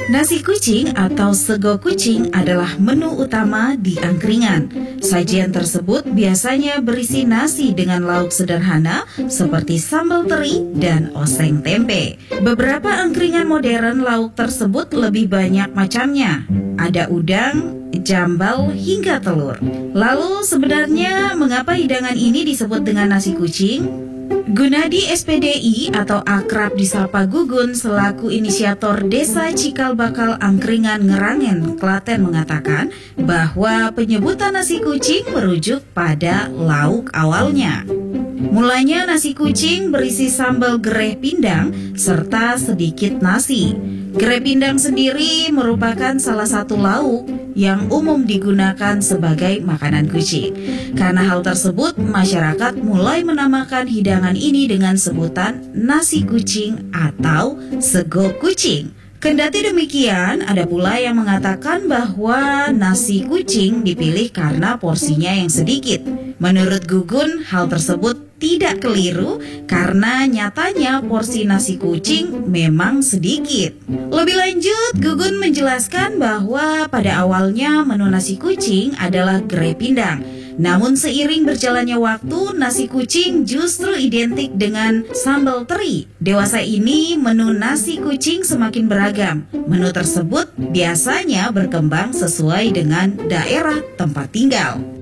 Nasi kucing atau sego kucing adalah menu utama di angkringan. Sajian tersebut biasanya berisi nasi dengan lauk sederhana seperti sambal teri dan oseng tempe. Beberapa angkringan modern lauk tersebut lebih banyak macamnya. Ada udang, jambal, hingga telur. Lalu sebenarnya mengapa hidangan ini disebut dengan nasi kucing? Gunadi SPDI atau akrab disapa Gugun selaku inisiator Desa Cikal Bakal Angkringan Ngerangen, Klaten mengatakan bahwa penyebutan nasi kucing merujuk pada lauk awalnya. Mulanya nasi kucing berisi sambal gereh pindang serta sedikit nasi. Gereh pindang sendiri merupakan salah satu lauk yang umum digunakan sebagai makanan kucing. Karena hal tersebut, masyarakat mulai menamakan hidangan ini dengan sebutan nasi kucing atau sego kucing. Kendati demikian, ada pula yang mengatakan bahwa nasi kucing dipilih karena porsinya yang sedikit. Menurut Gugun, hal tersebut tidak keliru karena nyatanya porsi nasi kucing memang sedikit. Lebih lanjut, Gugun menjelaskan bahwa pada awalnya menu nasi kucing adalah gereh pindang. Namun seiring berjalannya waktu, nasi kucing justru identik dengan sambal teri. Dewasa ini, menu nasi kucing semakin beragam. Menu tersebut biasanya berkembang sesuai dengan daerah tempat tinggal.